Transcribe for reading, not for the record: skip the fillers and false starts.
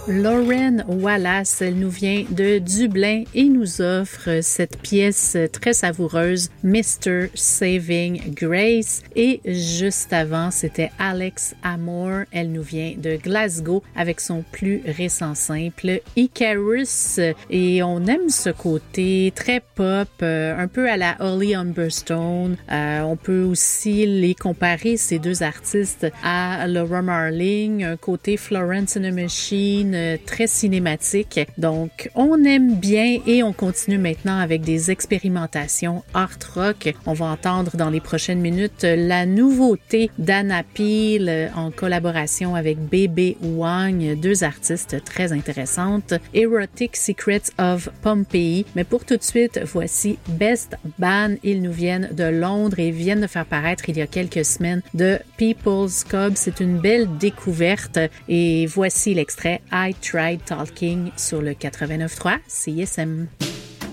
Lauren Wallace, elle nous vient de Dublin et nous offre cette pièce très savoureuse, Mr. Saving Grace. Et juste avant, c'était Alex Amour, elle nous vient de Glasgow avec son plus récent simple, Icarus. Et on aime ce côté très pop, un peu à la Holly Humberstone. On peut aussi les comparer, ces deux artistes, à Laura Marling, un côté Florence and the Machine, très cinématique. Donc, on aime bien et on continue maintenant avec des expérimentations art rock. On va entendre dans les prochaines minutes la nouveauté d'Anna Peel en collaboration avec Bebe Wang, deux artistes très intéressantes. Erotic Secrets of Pompeii. Mais pour tout de suite, voici Best Ban. Ils nous viennent de Londres et viennent de faire paraître il y a quelques semaines de People's Cub. C'est une belle découverte et voici l'extrait I Tried Talking sur le 89.3 CISM.